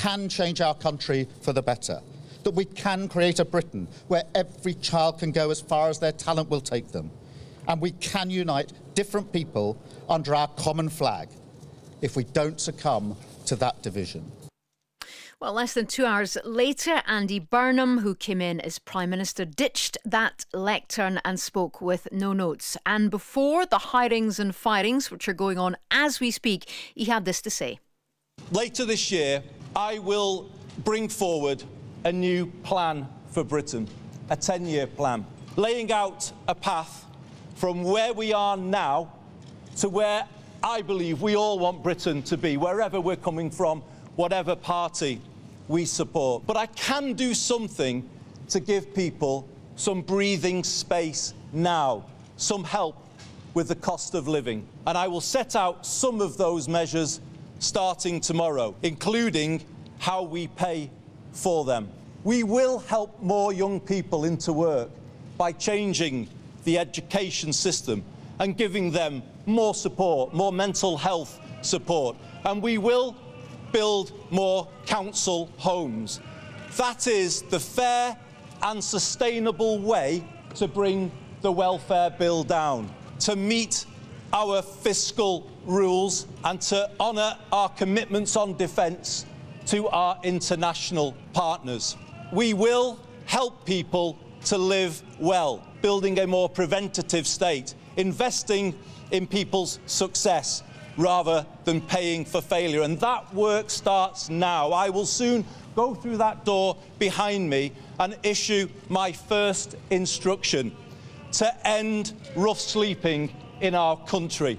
can change our country for the better, that we can create a Britain where every child can go as far as their talent will take them, and we can unite different people under our common flag if we don't succumb to that division. Well, less than 2 hours later, Andy Burnham, who came in as Prime Minister, ditched that lectern and spoke with no notes. And before the hirings and firings, which are going on as we speak, he had this to say. Later this year, I will bring forward a new plan for Britain, a 10-year plan, laying out a path from where we are now to where I believe we all want Britain to be, wherever we're coming from, whatever party we support. But I can do something to give people some breathing space now, some help with the cost of living. And I will set out some of those measures starting tomorrow, including how we pay for them. We will help more young people into work by changing the education system and giving them more support, more mental health support. And we will build more council homes. That is the fair and sustainable way to bring the welfare bill down, to meet our fiscal rules and to honour our commitments on defence to our international partners. We will help people to live well, building a more preventative state, investing in people's success rather than paying for failure. And that work starts now. I will soon go through that door behind me and issue my first instruction to end rough sleeping in our country.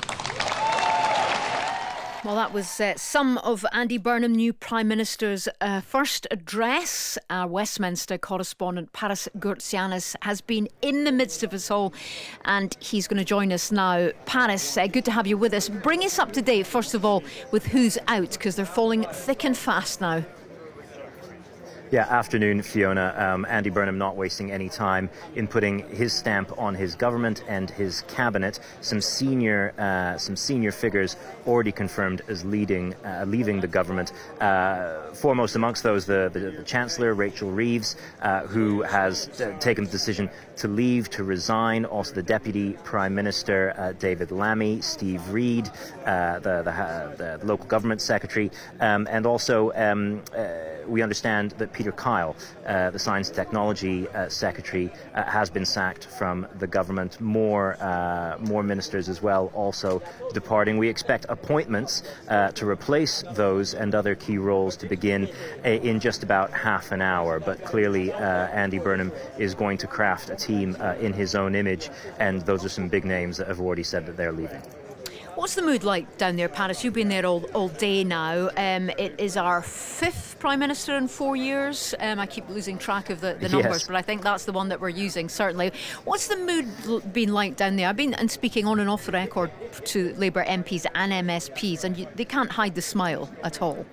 Well, that was some of Andy Burnham, new Prime Minister's first address. Our Westminster correspondent, Paris Gourtsianis, has been in the midst of us all, and he's going to join us now. Paris, good to have you with us. Bring us up to date, first of all, with who's out, because they're falling thick and fast now. Yeah, afternoon, Fiona. Andy Burnham not wasting any time in putting his stamp on his government and his cabinet. Some senior figures already confirmed as leaving the government. Foremost amongst those, the Chancellor, Rachel Reeves, who has taken the decision to leave, to resign. Also the Deputy Prime Minister, David Lammy, Steve Reid, the local government secretary, and also we understand that Peter Kyle, the Science and Technology Secretary, has been sacked from the government. More ministers as well also departing. We expect appointments to replace those and other key roles to begin in just about half an hour. But clearly Andy Burnham is going to craft a team in his own image, and those are some big names that have already said that they're leaving. What's the mood like down there, Paris? You've been there all day now. It is our fifth Prime Minister in 4 years. I keep losing track of the numbers, Yes. But I think that's the one that we're using, certainly. What's the mood been like down there? I've been speaking on and off the record to Labour MPs and MSPs, and they can't hide the smile at all.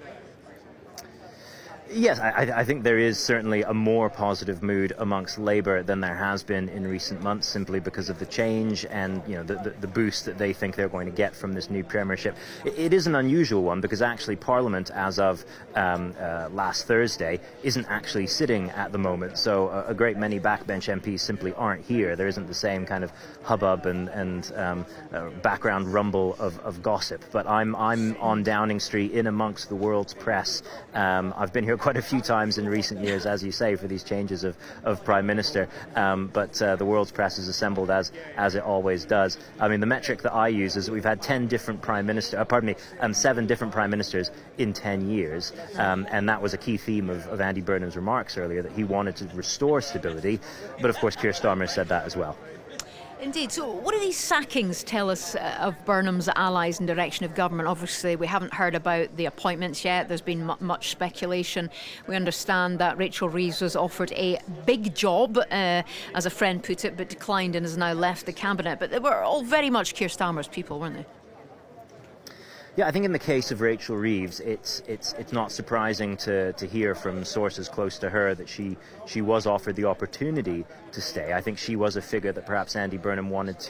Yes, I think there is certainly a more positive mood amongst Labour than there has been in recent months, simply because of the change and the boost that they think they're going to get from this new premiership. It is an unusual one because actually Parliament, as of last Thursday, isn't actually sitting at the moment. So a great many backbench MPs simply aren't here. There isn't the same kind of hubbub and background rumble of gossip. But I'm on Downing Street in amongst the world's press. I've been here quite a few times in recent years, as you say, for these changes of Prime Minister, but the world's press is assembled as it always does. I mean, the metric that I use is that we've had 7 different Prime Ministers in 10 years, and that was a key theme of Andy Burnham's remarks earlier, that he wanted to restore stability, but of course Keir Starmer said that as well. Indeed. So what do these sackings tell us of Burnham's allies and direction of government? Obviously, we haven't heard about the appointments yet. There's been much speculation. We understand that Rachel Reeves was offered a big job, as a friend put it, but declined and has now left the cabinet. But they were all very much Keir Starmer's people, weren't they? Yeah, I think in the case of Rachel Reeves, it's not surprising to hear from sources close to her that she was offered the opportunity to stay. I think she was a figure that perhaps Andy Burnham wanted to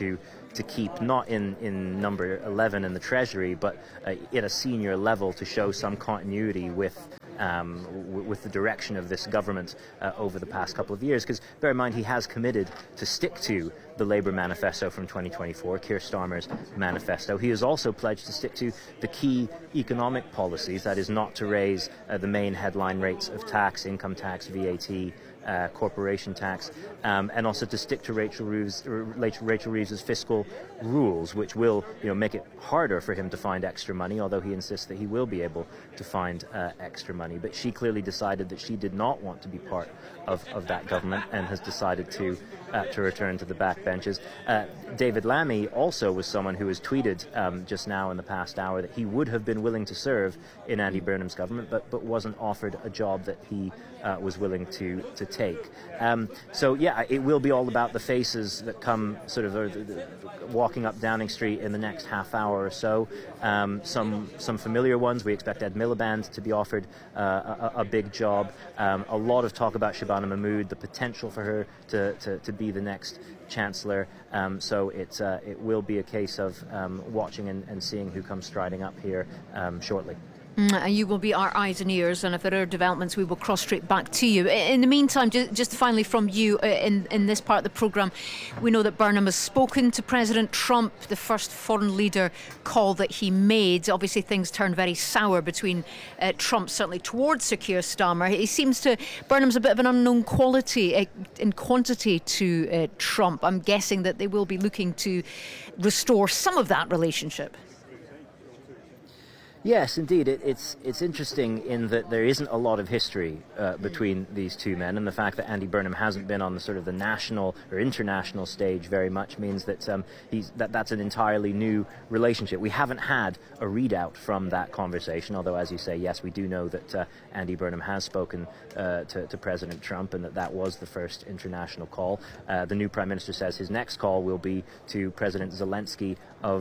to keep, not in number 11 in the Treasury, but at a senior level, to show some continuity with the direction of this government over the past couple of years. Because bear in mind, he has committed to stick to the Labour manifesto from 2024, Keir Starmer's manifesto. He has also pledged to stick to the key economic policies, that is, not to raise the main headline rates of tax, income tax, VAT, corporation tax, and also to stick to Rachel Reeves's fiscal rules, which will, make it harder for him to find extra money, although he insists that he will be able to find extra money. But she clearly decided that she did not want to be part of that government and has decided to return to the backbenches. David Lammy also was someone who has tweeted just now in the past hour that he would have been willing to serve in Andy Burnham's government, but wasn't offered a job that he was willing to take. So yeah, it will be all about the faces that come sort of walking up Downing Street in the next half hour or so. Some familiar ones. We expect Ed Miliband to be offered a big job. A lot of talk about Shabana Mahmood, the potential for her to be the next Chancellor. So it will be a case of watching and seeing who comes striding up here shortly. You will be our eyes and ears, and if there are developments, we will cross straight back to you. In the meantime, just finally from you, in this part of the programme, we know that Burnham has spoken to President Trump, the first foreign leader call that he made. Obviously, things turned very sour between Trump, certainly towards Sir Keir Starmer. Burnham's a bit of an unknown quality in quantity to Trump. I'm guessing that they will be looking to restore some of that relationship. Yes, indeed. It's interesting in that there isn't a lot of history between these two men, and the fact that Andy Burnham hasn't been on the sort of the national or international stage very much means that that's an entirely new relationship. We haven't had a readout from that conversation, although, as you say, yes, we do know that Andy Burnham has spoken to President Trump, and that was the first international call. The new Prime Minister says his next call will be to President Zelensky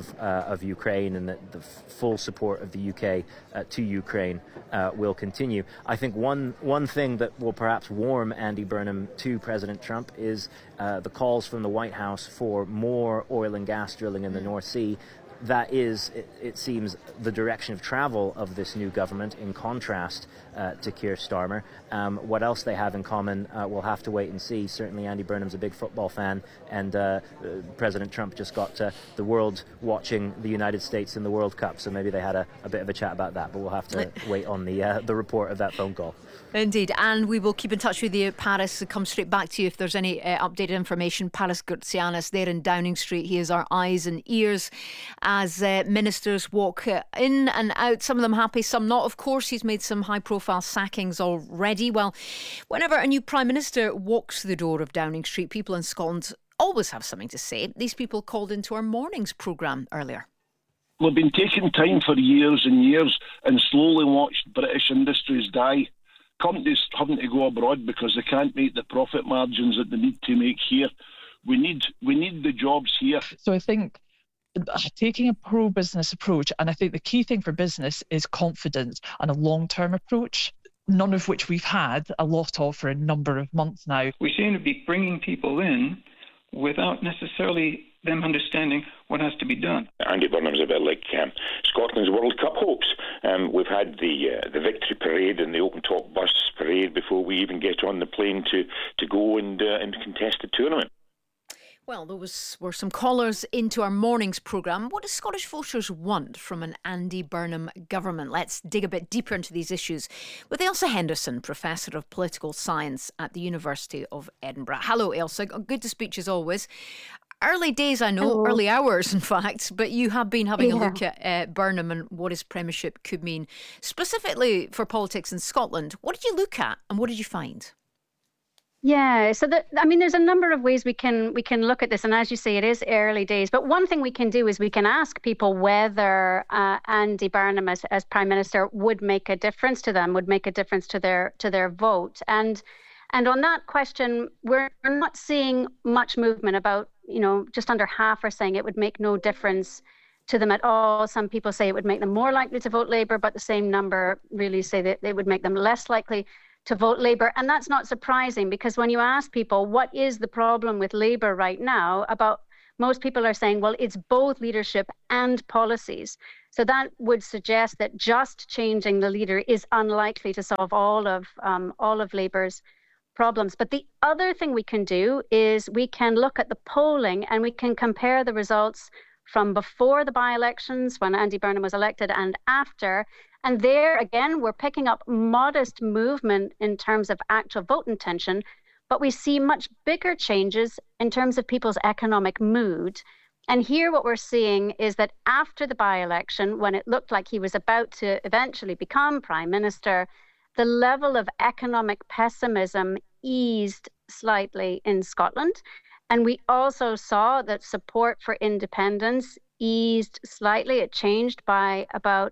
of Ukraine, and that the full support of the UK to Ukraine will continue. I think one thing that will perhaps warm Andy Burnham to President Trump is the calls from the White House for more oil and gas drilling in the North Sea. That is, it seems, the direction of travel of this new government, in contrast to Keir Starmer. What else they have in common, we'll have to wait and see. Certainly Andy Burnham's a big football fan, and President Trump just got the world watching the United States in the World Cup, so maybe they had a bit of a chat about that, but we'll have to wait on the report of that phone call. Indeed, and we will keep in touch with you, Paris. Come straight back to you if there's any updated information. Paris Gurtsianis there in Downing Street. He is our eyes and ears as ministers walk in and out, some of them happy, some not. Of course, he's made some high-profile sackings already. Well, whenever a new Prime Minister walks through the door of Downing Street, people in Scotland always have something to say. These people called into our mornings programme earlier. We've been taking time for years and years and slowly watched British industries die. Companies having to go abroad because they can't make the profit margins that they need to make here. We need the jobs here. So I think taking a pro-business approach, and I think the key thing for business is confidence and a long-term approach, none of which we've had a lot of for a number of months now. We seem to be bringing people in without necessarily them understanding what has to be done. Andy Burnham's a bit like Scotland's World Cup hopes. We've had the victory parade and the open-top bus parade before we even get on the plane to go and contest the tournament. Well, those were some callers into our morning's programme. What do Scottish voters want from an Andy Burnham government? Let's dig a bit deeper into these issues with Ailsa Henderson, Professor of Political Science at the University of Edinburgh. Hello, Ailsa. Good to speak to you as always. Early days, I know, early hours, in fact, but you have been having a look at Burnham and what his premiership could mean, specifically for politics in Scotland. What did you look at and what did you find? Yeah, so there's a number of ways we can look at this, and as you say, it is early days. But one thing we can do is we can ask people whether Andy Burnham as Prime Minister would make a difference to them, would make a difference to their vote. And on that question, we're not seeing much movement. About just under half are saying it would make no difference to them at all. Some people say it would make them more likely to vote Labour, but the same number really say that it would make them less likely to vote Labour. And that's not surprising, because when you ask people what is the problem with Labour right now, about most people are saying, well, it's both leadership and policies. So that would suggest that just changing the leader is unlikely to solve all of Labour's problems. But the other thing we can do is we can look at the polling and we can compare the results from before the by-elections when Andy Burnham was elected and after. And there, again, we're picking up modest movement in terms of actual vote intention, but we see much bigger changes in terms of people's economic mood. And here what we're seeing is that after the by-election, when it looked like he was about to eventually become Prime Minister, the level of economic pessimism eased slightly in Scotland. And we also saw that support for independence eased slightly. It changed by about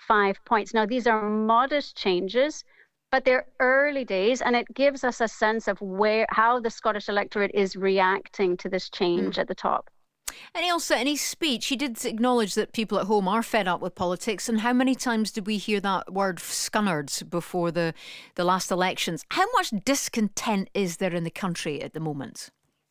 5 points. Now, these are modest changes, but they're early days, and it gives us a sense of how the Scottish electorate is reacting to this change at the top. And Ailsa, in his speech, he did acknowledge that people at home are fed up with politics. And how many times did we hear that word scunnered before the last elections? How much discontent is there in the country at the moment?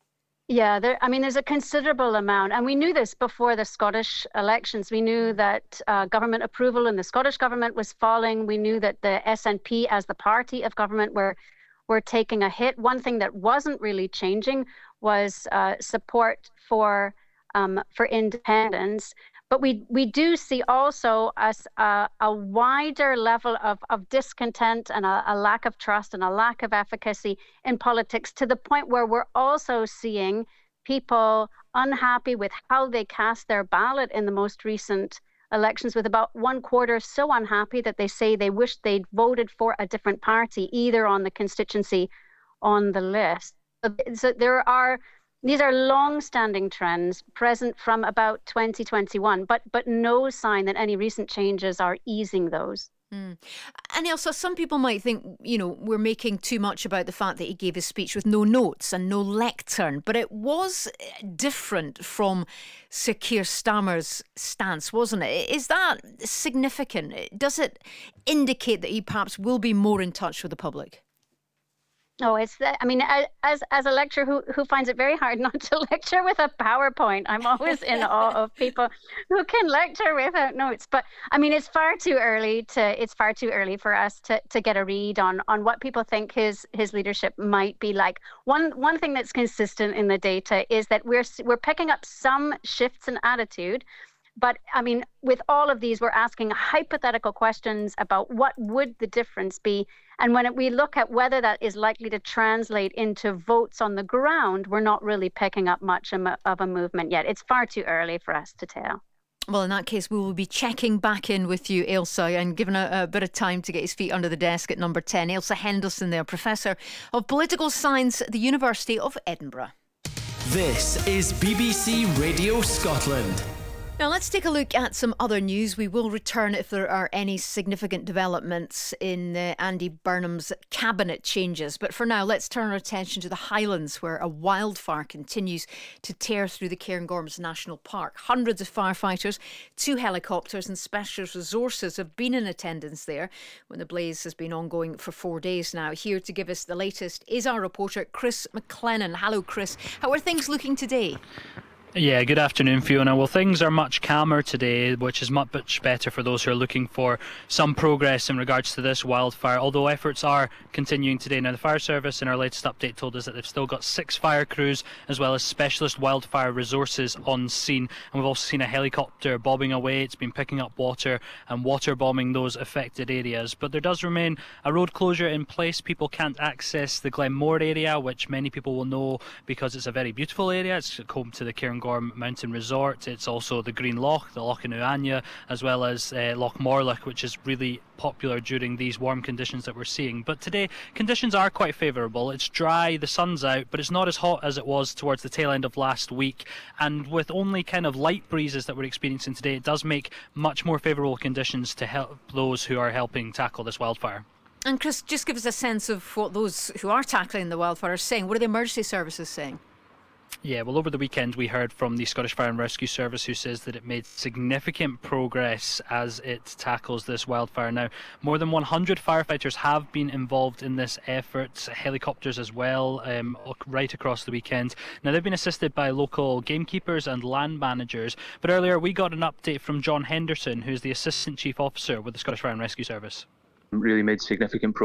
Yeah, there's a considerable amount. And we knew this before the Scottish elections. We knew that government approval in the Scottish government was falling. We knew that the SNP as the party of government were taking a hit. One thing that wasn't really changing was support for independence. But we do see also a wider level of discontent and a lack of trust and a lack of efficacy in politics, to the point where we're also seeing people unhappy with how they cast their ballot in the most recent elections, with about 1/4 so unhappy that they say they wish they'd voted for a different party, either on the constituency on the list. So these are long-standing trends present from about 2021, but no sign that any recent changes are easing those. And also, some people might think, we're making too much about the fact that he gave his speech with no notes and no lectern, but it was different from Sir Keir Starmer's stance, wasn't it? Is that significant? Does it indicate that he perhaps will be more in touch with the public? Oh, as a lecturer who finds it very hard not to lecture with a PowerPoint, I'm always in awe of people who can lecture without notes. But it's far too early for us to get a read on what people think his leadership might be like. One thing that's consistent in the data is that we're picking up some shifts in attitude. But with all of these, we're asking hypothetical questions about what would the difference be. And when we look at whether that is likely to translate into votes on the ground, we're not really picking up much of a movement yet. It's far too early for us to tell. Well, in that case, we will be checking back in with you, Ailsa, and given a bit of time to get his feet under the desk at number 10. Ailsa Henderson there, Professor of Political Science at the University of Edinburgh. This is BBC Radio Scotland. Now let's take a look at some other news. We will return if there are any significant developments in Andy Burnham's cabinet changes. But for now, let's turn our attention to the Highlands, where a wildfire continues to tear through the Cairngorms National Park. Hundreds of firefighters, 2 helicopters and specialist resources have been in attendance there when the blaze has been ongoing for 4 days now. Here to give us the latest is our reporter, Chris McLennan. Hello, Chris. How are things looking today? Yeah, good afternoon, Fiona. Well, things are much calmer today, which is much better for those who are looking for some progress in regards to this wildfire, although efforts are continuing today. Now, the fire service in our latest update told us that they've still got 6 fire crews as well as specialist wildfire resources on scene. And we've also seen a helicopter bobbing away. It's been picking up water and water bombing those affected areas. But there does remain a road closure in place. People can't access the Glenmore area, which many people will know because it's a very beautiful area. It's home to the Cairngorm Mountain Resort. It's also the Green Loch, the Loch Inuanya, as well as Loch Morlich, which is really popular during these warm conditions that we're seeing. But today, conditions are quite favourable. It's dry, the sun's out, but it's not as hot as it was towards the tail end of last week. And with only kind of light breezes that we're experiencing today, it does make much more favourable conditions to help those who are helping tackle this wildfire. And Chris, just give us a sense of what those who are tackling the wildfire are saying. What are the emergency services saying? Yeah, well, over the weekend we heard from the Scottish Fire and Rescue Service, who says that it made significant progress as it tackles this wildfire. Now, more than 100 firefighters have been involved in this effort, helicopters as well, right across the weekend. Now, they've been assisted by local gamekeepers and land managers. But earlier we got an update from John Henderson, who's the Assistant Chief Officer with the Scottish Fire and Rescue Service. Really made significant progress